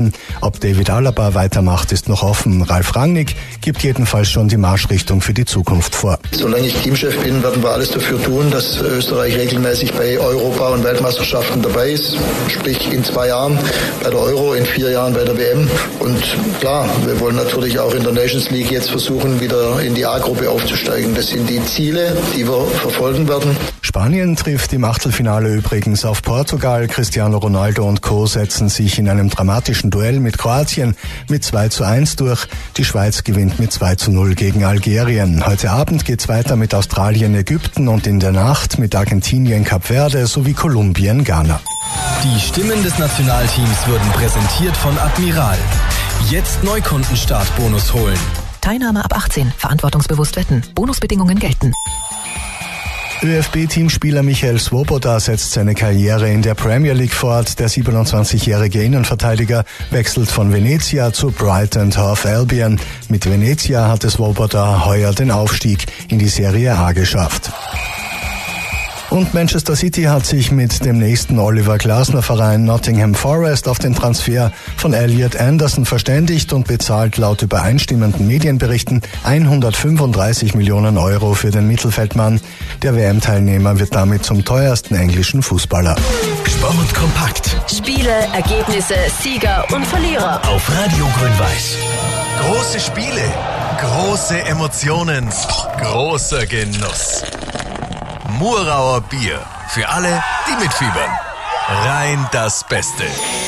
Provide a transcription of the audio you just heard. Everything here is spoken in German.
Ob David Alaba weitermacht, ist noch offen. Ralf Rangnick gibt jedenfalls schon die Marschrichtung für die Zukunft vor. Solange ich Teamchef bin, werden wir alles dafür tun, dass Österreich regelmäßig bei Europa- und Weltmeisterschaften dabei ist. Sprich in 2 Jahren bei der Euro, in 4 Jahren bei der WM. Und klar, wir wollen natürlich auch in der Nations League jetzt versuchen, wieder in die A-Gruppe aufzusteigen. Das sind die Ziele, die wir verfolgen werden. Spanien trifft im Achtelfinale übrigens auf Portugal. Cristiano Ronaldo und Co. setzen sich in einem dramatischen Duell mit Kroatien mit 2:1 durch. Die Schweiz gewinnt mit 2:0 gegen Algerien. Heute Abend geht's weiter mit Australien, Ägypten und in der Nacht mit Argentinien, Kap Verde sowie Kolumbien, Ghana. Die Stimmen des Nationalteams wurden präsentiert von Admiral. Jetzt Neukundenstartbonus holen. Teilnahme ab 18. Verantwortungsbewusst wetten. Bonusbedingungen gelten. ÖFB-Teamspieler Michael Svoboda setzt seine Karriere in der Premier League fort. Der 27-jährige Innenverteidiger wechselt von Venezia zu Brighton Hove Albion. Mit Venezia hat Svoboda heuer den Aufstieg in die Serie A geschafft. Und Manchester City hat sich mit dem nächsten Oliver Glasner-Verein Nottingham Forest auf den Transfer von Elliot Anderson verständigt und bezahlt laut übereinstimmenden Medienberichten 135 Millionen Euro für den Mittelfeldmann. Der WM-Teilnehmer wird damit zum teuersten englischen Fußballer. Sport kompakt. Spiele, Ergebnisse, Sieger und Verlierer. Auf Radio Grün-Weiß. Große Spiele, große Emotionen, großer Genuss. Murauer Bier. Für alle, die mitfiebern. Rein das Beste.